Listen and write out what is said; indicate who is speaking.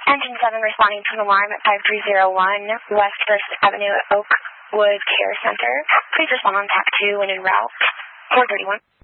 Speaker 1: Engine 7 responding to an alarm at 5301 West 1st Avenue, Oakwood Care Center. Please respond on TAC 2 when en route. 431.